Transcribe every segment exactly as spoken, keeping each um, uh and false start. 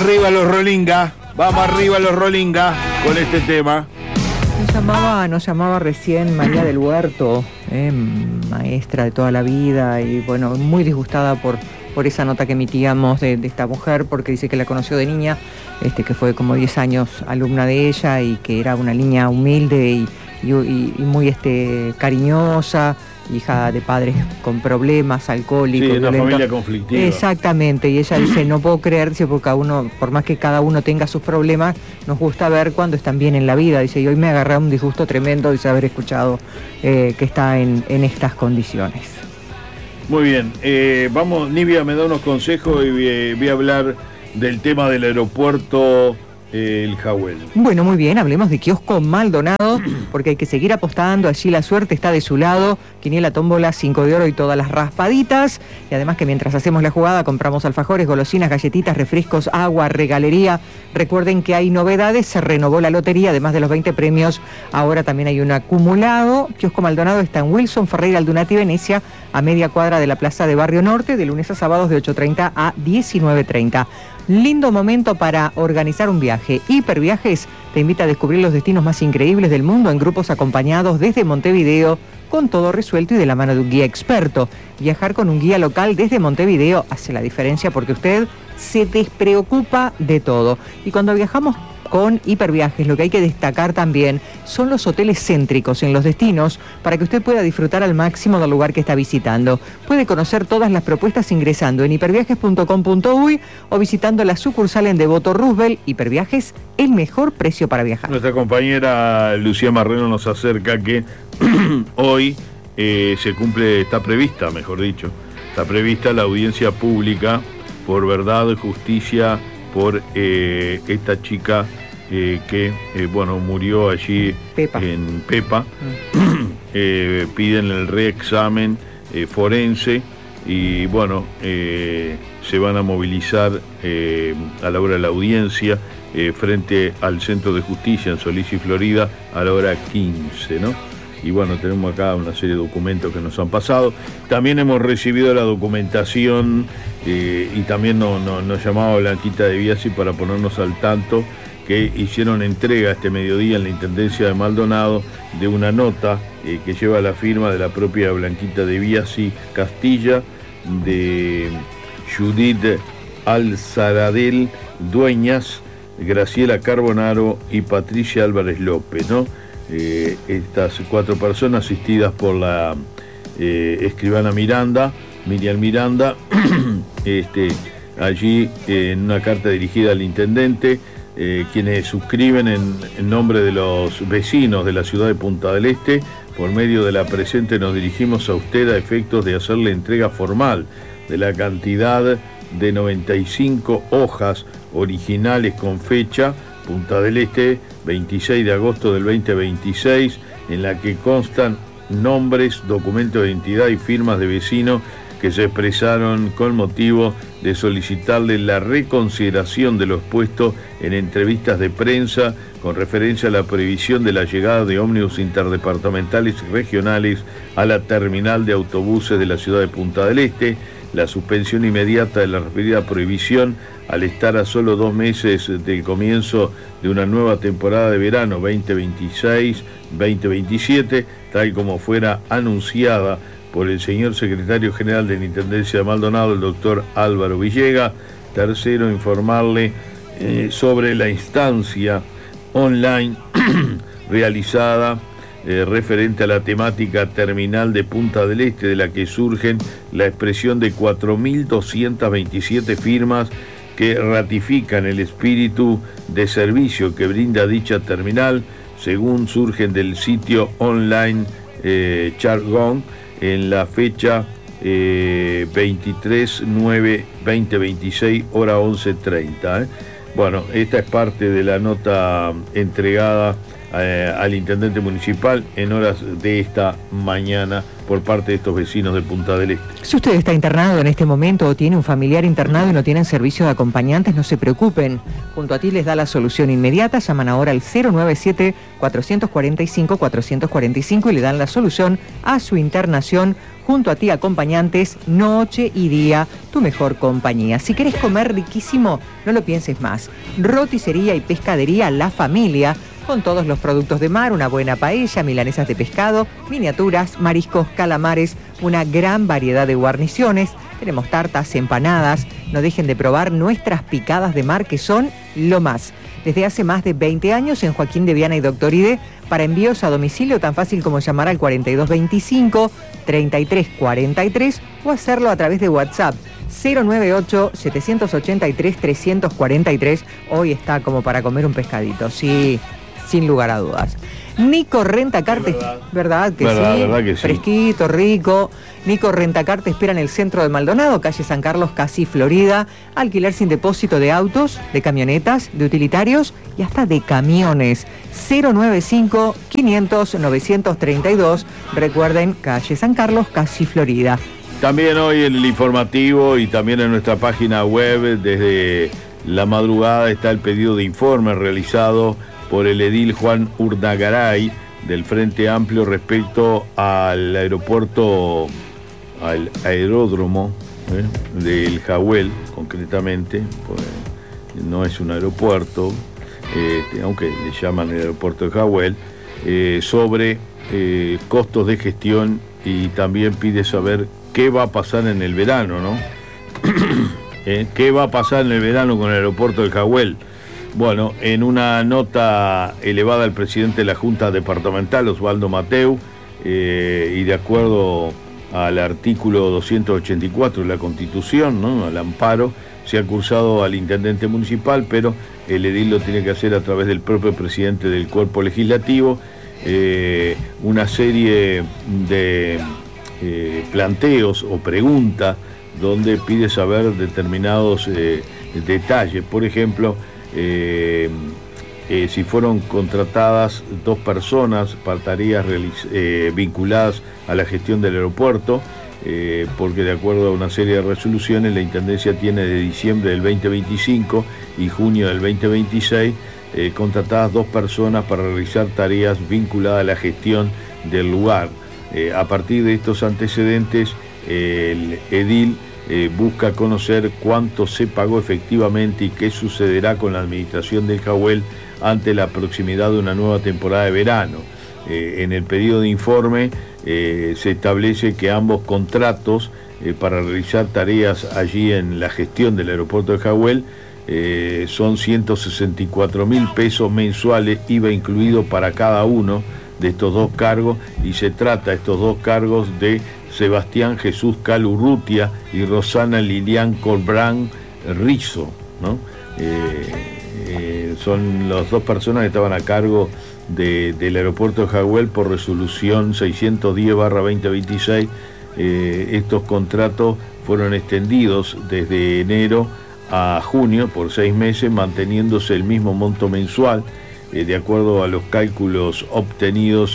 arriba los Rolinga, vamos arriba los Rolinga con este tema. Nos llamaba, nos llamaba recién María del Huerto, eh, maestra de toda la vida y bueno, muy disgustada por, por esa nota que emitíamos de, de esta mujer, porque dice que la conoció de niña, este, que fue como diez años alumna de ella y que era una niña humilde y, y, y muy este, cariñosa, hija de padres con problemas, alcohólicos. Sí, una violentos. familia conflictiva. Exactamente, y ella dice, no puedo creer, dice, porque a uno, por más que cada uno tenga sus problemas, nos gusta ver cuando están bien en la vida, dice, y hoy me agarré un disgusto tremendo, dice, haber escuchado eh, que está en, en estas condiciones. Muy bien, eh, vamos, Nivia me da unos consejos y voy, voy a hablar del tema del aeropuerto eh, El Jawel. Bueno, muy bien, hablemos de Kiosco Maldonado, porque hay que seguir apostando, allí la suerte está de su lado, quiniela, tómbola, cinco de oro y todas las raspaditas, y además que mientras hacemos la jugada compramos alfajores, golosinas, galletitas, refrescos, agua, regalería. Recuerden que hay novedades, se renovó la lotería, además de los veinte premios, ahora también hay un acumulado. Kiosco Maldonado está en Wilson, Ferreira, Aldunati, Venecia, a media cuadra de la Plaza de Barrio Norte, de lunes a sábados de ocho treinta a diecinueve treinta. Lindo momento para organizar un viaje. Hiperviajes te invita a descubrir los destinos más increíbles del mundo en grupos acompañados desde Montevideo, con todo resuelto y de la mano de un guía experto. Viajar con un guía local desde Montevideo hace la diferencia porque usted se despreocupa de todo. Y cuando viajamos con Hiperviajes, lo que hay que destacar también son los hoteles céntricos en los destinos para que usted pueda disfrutar al máximo del lugar que está visitando. Puede conocer todas las propuestas ingresando en hiperviajes punto com punto uy o visitando la sucursal en Devoto Roosevelt. Hiperviajes, el mejor precio para viajar. Nuestra compañera Lucía Marrero nos acerca que hoy eh, se cumple, está prevista, mejor dicho, está prevista la audiencia pública por verdad y justicia por eh, esta chica eh, que, eh, bueno, murió allí Pepa. en Pepa. Mm. eh, piden el reexamen eh, forense y, bueno, eh, se van a movilizar eh, a la hora de la audiencia eh, frente al Centro de Justicia en Solís y Florida a la hora quince, ¿no? Y bueno, tenemos acá una serie de documentos que nos han pasado. También hemos recibido la documentación eh, y también no, no, nos llamaba Blanquita de Biasi para ponernos al tanto que hicieron entrega este mediodía en la Intendencia de Maldonado de una nota eh, que lleva la firma de la propia Blanquita de Biasi Castilla, de Judith Alzaradel Dueñas, Graciela Carbonaro y Patricia Álvarez López, ¿no? Eh, estas cuatro personas asistidas por la eh, escribana Miranda, Miriam Miranda, este, allí eh, en una carta dirigida al intendente, eh, quienes suscriben en, en nombre de los vecinos de la ciudad de Punta del Este, por medio de la presente nos dirigimos a usted a efectos de hacerle entrega formal de la cantidad de noventa y cinco hojas originales con fecha Punta del Este, veintiséis de agosto del veinte veintiséis, en la que constan nombres, documentos de identidad y firmas de vecinos que se expresaron con motivo de solicitarle la reconsideración de lo expuesto en entrevistas de prensa con referencia a la previsión de la llegada de ómnibus interdepartamentales y regionales a la terminal de autobuses de la ciudad de Punta del Este, la suspensión inmediata de la referida prohibición al estar a solo dos meses del comienzo de una nueva temporada de verano veinte veintiséis veinte veintisiete, tal como fuera anunciada por el señor secretario general de la Intendencia de Maldonado, el doctor Álvaro Villega. Tercero, informarle eh, sobre la instancia online realizada Eh, referente a la temática terminal de Punta del Este, de la que surgen la expresión de cuatro mil doscientas veintisiete firmas que ratifican el espíritu de servicio que brinda dicha terminal, según surgen del sitio online eh, Chargón, en la fecha eh, veintitrés nueve veinte veintiséis, hora once treinta. ¿eh? Bueno, esta es parte de la nota entregada eh, al intendente municipal en horas de esta mañana por parte de estos vecinos de Punta del Este. Si usted está internado en este momento o tiene un familiar internado y no tienen servicio de acompañantes, no se preocupen. Junto a ti les da la solución inmediata. Llaman ahora al cero nueve siete, cuatro cuatro cinco, cuatro cuatro cinco y le dan la solución a su internación. Junto a ti, acompañantes, noche y día, tu mejor compañía. Si querés comer riquísimo, no lo pienses más. Roticería y pescadería La Familia, con todos los productos de mar, una buena paella, milanesas de pescado, miniaturas, mariscos, calamares, una gran variedad de guarniciones. Tenemos tartas, empanadas. No dejen de probar nuestras picadas de mar, que son lo más. Desde hace más de veinte años en Joaquín de Viana y Doctor Ide, para envíos a domicilio tan fácil como llamar al cuarenta y dos veinticinco, treinta y tres cuarenta y tres o hacerlo a través de WhatsApp cero nueve ocho, siete ocho tres, tres cuatro tres. Hoy está como para comer un pescadito, sí, sin lugar a dudas. Nico Rentacar, ¿verdad? ¿Verdad que verdad, sí? Verdad que sí. Fresquito, rico. Nico Rentacar te espera en el centro de Maldonado, calle San Carlos, casi Florida. Alquiler sin depósito de autos, de camionetas, de utilitarios y hasta de camiones. cero nueve cinco, quinientos, novecientos treinta y dos. Recuerden, calle San Carlos, casi Florida. También hoy en el informativo y también en nuestra página web, desde la madrugada, está el pedido de informe realizado por el edil Juan Urdagaray del Frente Amplio respecto al aeropuerto, al aeródromo ¿eh? del Jahuel, concretamente, pues no es un aeropuerto, eh, aunque le llaman el aeropuerto de Jahuel, eh, sobre eh, costos de gestión, y también pide saber qué va a pasar en el verano, ¿no? ¿Eh? ¿Qué va a pasar en el verano con el aeropuerto de Jahuel? Bueno, en una nota elevada al presidente de la Junta Departamental, Osvaldo Mateu, eh, y de acuerdo al artículo doscientos ochenta y cuatro de la Constitución, ¿no?, al amparo, se ha cursado al intendente municipal, pero el edil lo tiene que hacer a través del propio presidente del cuerpo legislativo, eh, una serie de eh, planteos o preguntas donde pide saber determinados eh, detalles. Por ejemplo, Eh, eh, si fueron contratadas dos personas para tareas eh, vinculadas a la gestión del aeropuerto, eh, porque de acuerdo a una serie de resoluciones la Intendencia tiene de diciembre del veinte veinticinco y junio del veinte veintiséis eh, contratadas dos personas para realizar tareas vinculadas a la gestión del lugar. Eh, a partir de estos antecedentes, eh, el edil Eh, busca conocer cuánto se pagó efectivamente y qué sucederá con la administración del Jahuel ante la proximidad de una nueva temporada de verano. Eh, en el pedido de informe eh, se establece que ambos contratos eh, para realizar tareas allí en la gestión del aeropuerto de Jahuel eh, son ciento sesenta y cuatro mil pesos mensuales, I V A incluido para cada uno de estos dos cargos, y se trata estos dos cargos de Sebastián Jesús Cal Urrutia y Rosana Lilian Colbrán Rizzo, ¿no? Eh, eh, son las dos personas que estaban a cargo de, del aeropuerto de Jahuel por resolución seiscientos diez barra veinte veintiséis. Eh, estos contratos fueron extendidos desde enero a junio por seis meses, manteniéndose el mismo monto mensual. Eh, de acuerdo a los cálculos obtenidos,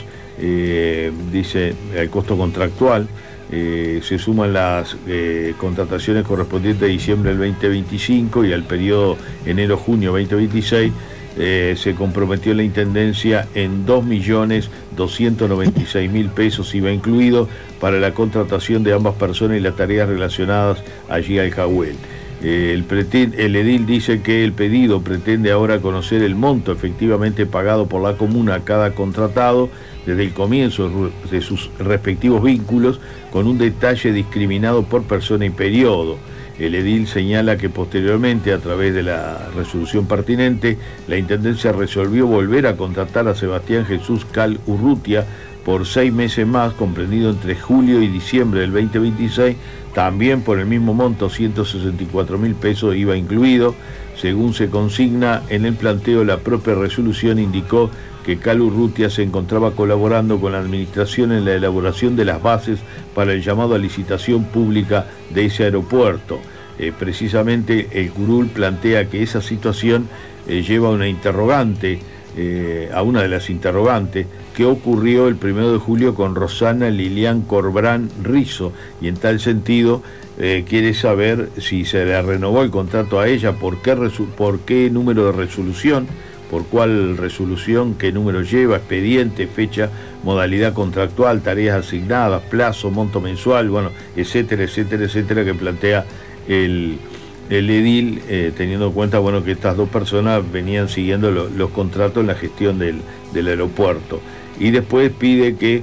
eh, dice el costo contractual, eh, se suman las eh, contrataciones correspondientes a diciembre del veinte veinticinco y al periodo enero-junio veinte veintiséis, eh, se comprometió la Intendencia en dos millones doscientos noventa y seis mil pesos, I V A incluido, para la contratación de ambas personas y las tareas relacionadas allí al Jahuel. El, el edil dice que el pedido pretende ahora conocer el monto efectivamente pagado por la comuna a cada contratado desde el comienzo de sus respectivos vínculos, con un detalle discriminado por persona y periodo. El edil señala que posteriormente, a través de la resolución pertinente, la Intendencia resolvió volver a contratar a Sebastián Jesús Cal Urrutia por seis meses más, comprendido entre julio y diciembre del veinte veintiséis, también por el mismo monto, ciento sesenta y cuatro mil pesos, I V A incluido. Según se consigna en el planteo, la propia resolución indicó que Cal Urrutia se encontraba colaborando con la administración en la elaboración de las bases para el llamado a licitación pública de ese aeropuerto. Eh, precisamente el curul plantea que esa situación eh, lleva a una interrogante eh, a una de las interrogantes, ¿qué ocurrió el primero de julio con Rosana Lilian Corbrán Rizzo? Y en tal sentido eh, quiere saber si se le renovó el contrato a ella, por qué, por qué número de resolución, por cuál resolución, qué número lleva, expediente, fecha, modalidad contractual, tareas asignadas, plazo, monto mensual, bueno, etcétera, etcétera, etcétera, que plantea el, el edil, eh, teniendo en cuenta, bueno, que estas dos personas venían siguiendo lo, los contratos en la gestión del, del aeropuerto. Y después pide que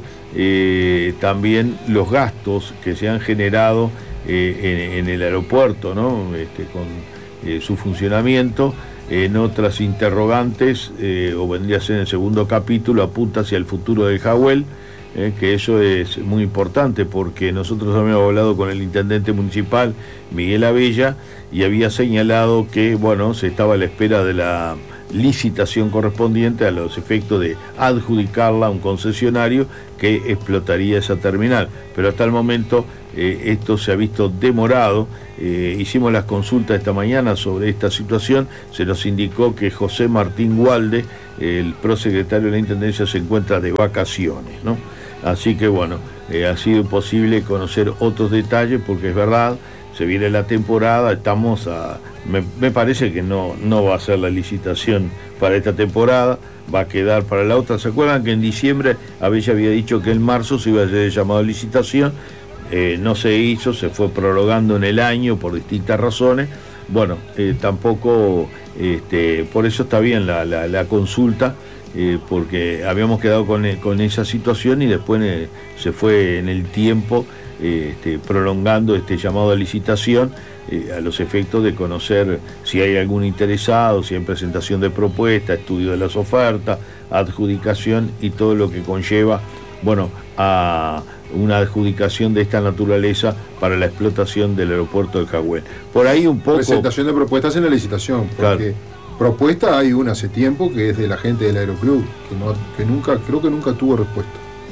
eh, también los gastos que se han generado eh, en, en el aeropuerto, ¿no? Este, con eh, su funcionamiento. En otras interrogantes, eh, o vendría a ser en el segundo capítulo, apunta hacia el futuro del Jagüel, eh, que eso es muy importante porque nosotros habíamos hablado con el intendente municipal, Miguel Abella, y había señalado que, bueno, se estaba a la espera de la licitación correspondiente a los efectos de adjudicarla a un concesionario que explotaría esa terminal. Pero hasta el momento eh, esto se ha visto demorado. Eh, hicimos las consultas esta mañana sobre esta situación, se nos indicó que José Martín Gualde, el prosecretario de la Intendencia, se encuentra de vacaciones, ¿no? Así que bueno, eh, ha sido imposible conocer otros detalles porque es verdad, se viene la temporada, estamos a... Me, me parece que no, no va a ser la licitación para esta temporada, va a quedar para la otra. ¿Se acuerdan que en diciembre Abella había dicho que en marzo se iba a hacer el llamado a licitación? Eh, no se hizo, se fue prorrogando en el año por distintas razones. Bueno, eh, tampoco, este, por eso está bien la, la, la consulta, eh, porque habíamos quedado con, con esa situación y después eh, se fue en el tiempo eh, este, prolongando este llamado a licitación eh, a los efectos de conocer si hay algún interesado, si hay presentación de propuesta, estudio de las ofertas, adjudicación y todo lo que conlleva, bueno, a una adjudicación de esta naturaleza para la explotación del aeropuerto del Jagüel. Por ahí un poco... Presentación de propuestas en la licitación, porque claro, propuesta hay una hace tiempo que es de la gente del Aeroclub, que, no, que nunca, creo que nunca tuvo respuesta,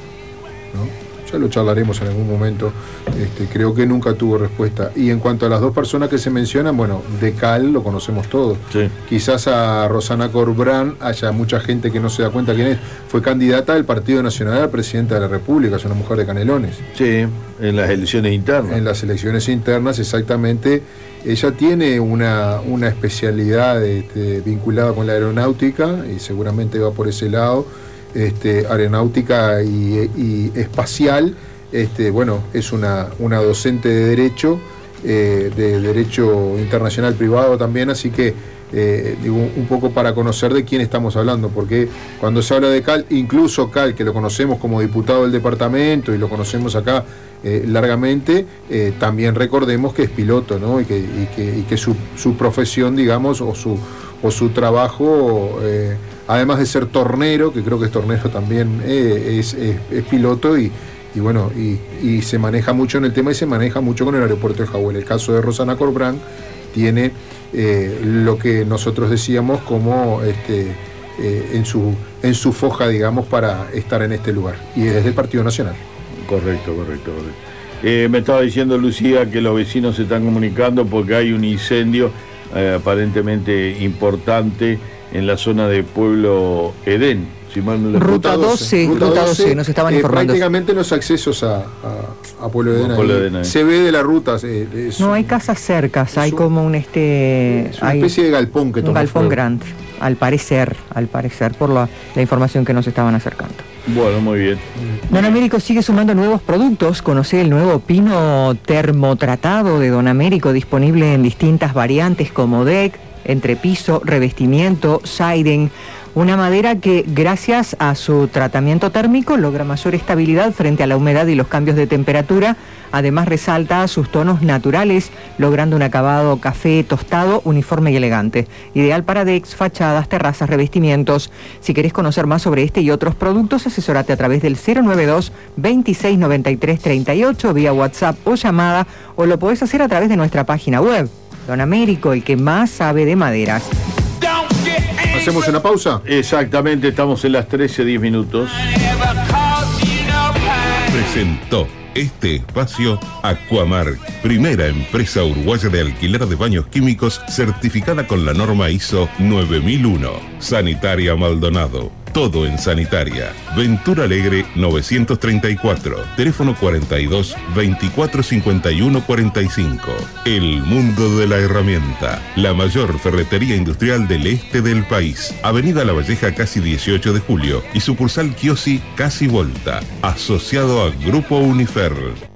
¿no? Ya lo charlaremos en algún momento, este, creo que nunca tuvo respuesta. Y en cuanto a las dos personas que se mencionan, bueno, de Cal lo conocemos todos. Sí. Quizás a Rosana Corbrán haya mucha gente que no se da cuenta quién es. Fue candidata del Partido Nacional a presidenta de la República, es una mujer de Canelones. Sí, en las elecciones internas. En las elecciones internas, exactamente. Ella tiene una, una especialidad este, vinculada con la aeronáutica y seguramente va por ese lado. Este, aeronáutica y, y espacial, este, bueno, es una, una docente de Derecho, eh, de Derecho Internacional Privado también, así que eh, digo, un poco para conocer de quién estamos hablando, porque cuando se habla de Cal, incluso Cal, que lo conocemos como diputado del departamento y lo conocemos acá eh, largamente, eh, también recordemos que es piloto, ¿no? Y que, y que, y que su, su profesión, digamos, o su, o su trabajo... Eh, además de ser tornero, que creo que es tornero también, eh, es, es, es piloto y, y bueno, y, y se maneja mucho en el tema y se maneja mucho con el aeropuerto de Jagüel. El caso de Rosana Corbrán tiene eh, lo que nosotros decíamos como este, eh, en, su, en su foja, digamos, para estar en este lugar. Y es desde el Partido Nacional. Correcto, correcto, correcto. Eh, me estaba diciendo Lucía que los vecinos se están comunicando porque hay un incendio eh, aparentemente importante en la zona de Pueblo Edén, si mal no lo Ruta doce, Ruta doce, doce nos estaban eh, informando. Prácticamente los accesos a, a, a Pueblo Edén, Pueblo Edén ahí. Se ve de la ruta. Eh, no, un, hay casas cercas, hay un, como un este... Es una hay especie de galpón que Un galpón fuego. grande, al parecer, al parecer, por la, la información que nos estaban acercando. Bueno, muy bien. Don Américo sigue sumando nuevos productos. Conoce el nuevo pino termotratado de Don Américo, disponible en distintas variantes como deck, entrepiso, revestimiento, siding, una madera que gracias a su tratamiento térmico logra mayor estabilidad frente a la humedad y los cambios de temperatura. Además resalta sus tonos naturales, logrando un acabado café tostado, uniforme y elegante. Ideal para decks, fachadas, terrazas, revestimientos. Si querés conocer más sobre este y otros productos, asesórate a través del cero nueve dos, veintiséis noventa y tres treinta y ocho vía WhatsApp o llamada, o lo podés hacer a través de nuestra página web. Don Américo, el que más sabe de maderas. ¿Hacemos una pausa? Exactamente, estamos en las trece, diez minutos. Presentó este espacio Aquamark, primera empresa uruguaya de alquiler de baños químicos certificada con la norma I S O nueve mil uno. Sanitaria Maldonado. Todo en sanitaria. Ventura Alegre novecientos treinta y cuatro. Teléfono cuarenta y dos, veinticuatro cincuenta y uno cuarenta y cinco. El mundo de la herramienta. La mayor ferretería industrial del este del país. Avenida La Valleja casi dieciocho de julio y sucursal Kiosi casi Volta. Asociado a Grupo Unifer.